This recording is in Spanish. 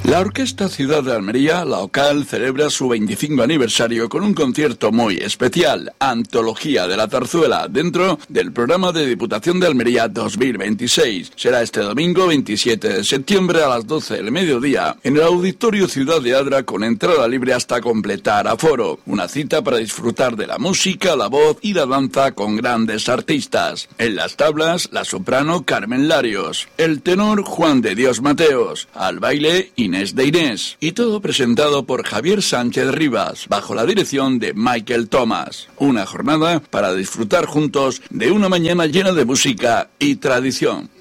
La Orquesta Ciudad de Almería, la OCAL, celebra su 25 aniversario con un concierto muy especial, Antología de la Zarzuela, dentro del programa de Diputación de Almería 2026. Será este domingo 27 de septiembre a las 12 del mediodía en el Auditorio Ciudad de Adra, con entrada libre hasta completar aforo. Una cita para disfrutar de la música, la voz y la danza con grandes artistas. En las tablas, la soprano Carmen Larios, el tenor Juan de Dios Mateos, al baile Inés de Inés, y todo presentado por Javier Sánchez Rivas, bajo la dirección de Michael Thomas. Una jornada para disfrutar juntos de una mañana llena de música y tradición.